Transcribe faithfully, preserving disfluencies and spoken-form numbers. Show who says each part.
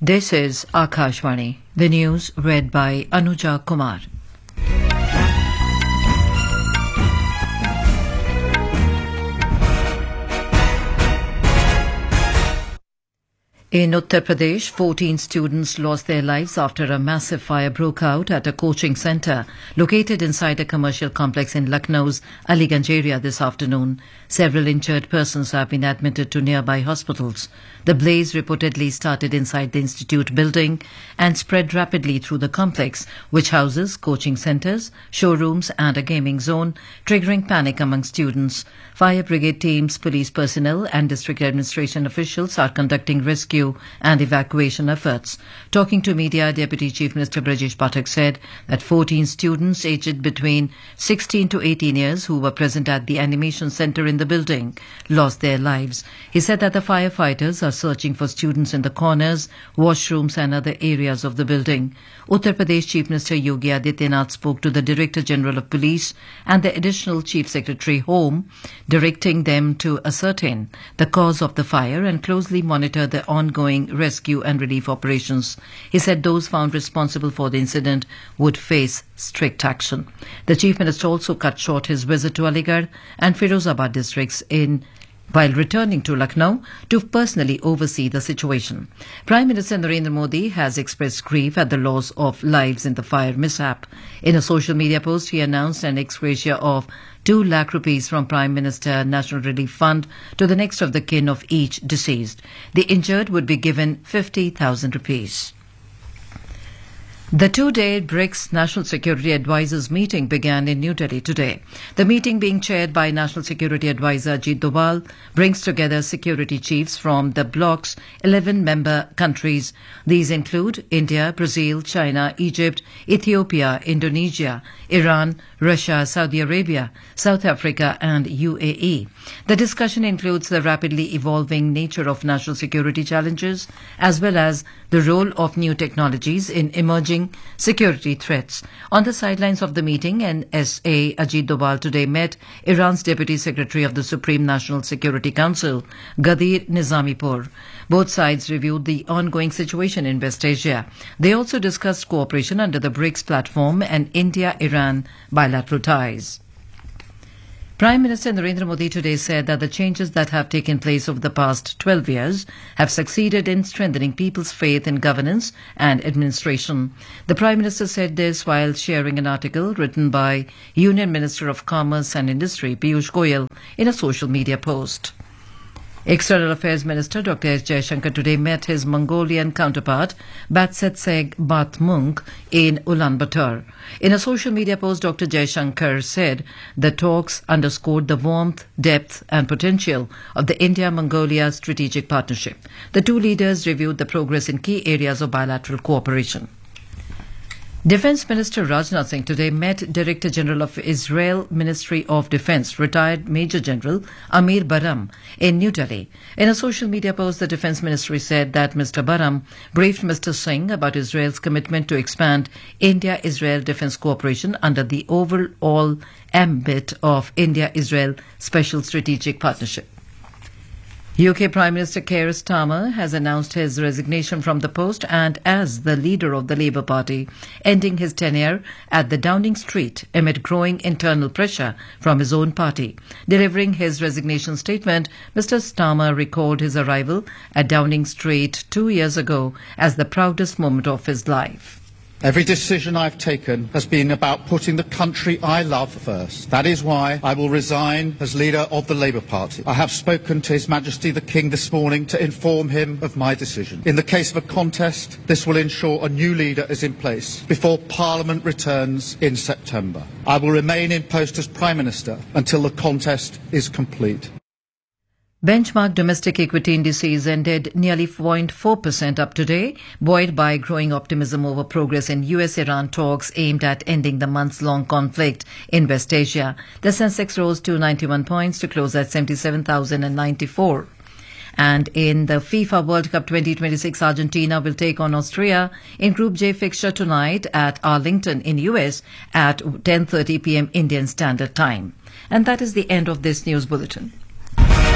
Speaker 1: This is Akashvani. The news read by Anuja Kumar. In Uttar Pradesh, fourteen students lost their lives after a massive fire broke out at a coaching centre located inside a commercial complex in Lucknow's Aliganj area this afternoon. Several injured persons have been admitted to nearby hospitals. The blaze reportedly started inside the institute building and spread rapidly through the complex, which houses coaching centres, showrooms and a gaming zone, triggering panic among students. Fire brigade teams, police personnel and district administration officials are conducting rescue and evacuation efforts. Talking to media, Deputy Chief Minister Brajesh Pathak said that fourteen students aged between sixteen to eighteen years who were present at the animation centre in the building lost their lives. He said that the firefighters are searching for students in the corners, washrooms and other areas of the building. Uttar Pradesh Chief Minister Yogi Adityanath spoke to the Director General of Police and the Additional Chief Secretary Home, directing them to ascertain the cause of the fire and closely monitor the ongoing rescue and relief operations. He said those found responsible for the incident would face strict action. The Chief Minister also cut short his visit to Aligarh and Firozabad districts in while returning to Lucknow to personally oversee the situation. Prime Minister Narendra Modi has expressed grief at the loss of lives in the fire mishap. In a social media post, he announced an ex gratia of two lakh rupees from Prime Minister National Relief Fund to the next of the kin of each deceased. The injured would be given fifty thousand rupees. The two-day BRICS National Security Advisors meeting began in New Delhi today. The meeting, being chaired by National Security Advisor Ajit Doval, brings together security chiefs from the bloc's eleven member countries. These include India, Brazil, China, Egypt, Ethiopia, Indonesia, Iran, Russia, Saudi Arabia, South Africa and U A E. The discussion includes the rapidly evolving nature of national security challenges as well as the role of new technologies in emerging security threats. On the sidelines of the meeting, N S A Ajit Doval today met Iran's Deputy Secretary of the Supreme National Security Council, Ghadir Nizamipur. Both sides reviewed the ongoing situation in West Asia. They also discussed cooperation under the BRICS platform and India-Iran bilateral ties. Prime Minister Narendra Modi today said that the changes that have taken place over the past twelve years have succeeded in strengthening people's faith in governance and administration. The Prime Minister said this while sharing an article written by Union Minister of Commerce and Industry Piyush Goyal in a social media post. External Affairs Minister Doctor S. Jaishankar today met his Mongolian counterpart Batsetseg Batmung in Ulaanbaatar. In a social media post, Doctor Jaishankar said the talks underscored the warmth, depth and potential of the India-Mongolia strategic partnership. The two leaders reviewed the progress in key areas of bilateral cooperation. Defence Minister Rajnath Singh today met Director General of Israel Ministry of Defence, retired Major General Amir Baram, in New Delhi. In a social media post, the Defence Ministry said that Mister Baram briefed Mister Singh about Israel's commitment to expand India-Israel defence cooperation under the overall ambit of India-Israel Special Strategic Partnership. U K Prime Minister Keir Starmer has announced his resignation from the post and as the leader of the Labour Party, ending his tenure at the Downing Street amid growing internal pressure from his own party. Delivering his resignation statement, Mister Starmer recalled his arrival at Downing Street two years ago as the proudest moment of his life.
Speaker 2: Every decision I've taken has been about putting the country I love first. That is why I will resign as leader of the Labour Party. I have spoken to His Majesty the King this morning to inform him of my decision. In the case of a contest, this will ensure a new leader is in place before Parliament returns in September. I will remain in post as Prime Minister until the contest is complete.
Speaker 1: Benchmark domestic equity indices ended nearly zero point four percent up today, buoyed by growing optimism over progress in U S Iran talks aimed at ending the months-long conflict in West Asia. The Sensex rose to ninety-one points to close at seventy-seven thousand ninety-four. And in the FIFA World Cup twenty twenty-six, Argentina will take on Austria in Group J fixture tonight at Arlington in U S at ten thirty p m Indian Standard Time. And that is the end of this news bulletin.